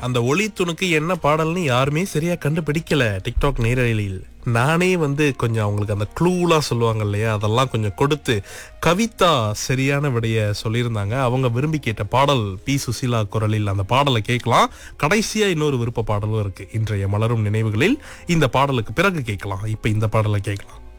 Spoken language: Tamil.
அந்த ஒளி துணுக்கு என்ன பாடல்னு யாருமே சரியா கண்டுபிடிக்கல டிக்டாக் நேரலையில். நானே கொஞ்சம் அவங்களுக்கு அந்த க்ளூலாம் சொல்லுவாங்க இல்லையா, அதெல்லாம் கொஞ்சம் கொடுத்து கவிதா சரியான விடைய சொல்லியிருந்தாங்க. அவங்க விரும்பி கேட்ட பாடல் பி சுசீலா குரலில் அந்த பாடலை கேட்கலாம். கடைசியா இன்னொரு விருப்ப பாடலும் இருக்கு இன்றைய மலரும் நினைவுகளில். இந்த பாடலுக்கு பிறகு கேட்கலாம். இப்ப இந்த பாடலை கேட்கலாம்.